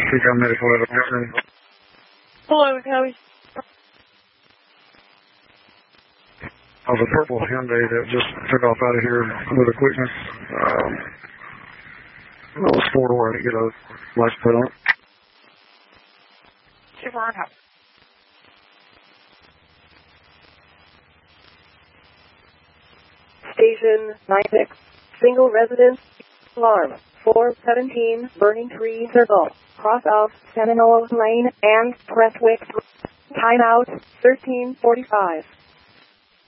Speak on medical evidence. Hello, County. Of a purple Hyundai that just took off out of here with a quickness. It was 4-door. I didn't get a license plate on it. Station 96. Single residence. Alarm. 417 Burning Tree Circle. Cross off Seminole Lane and Prestwick. Timeout 13:45.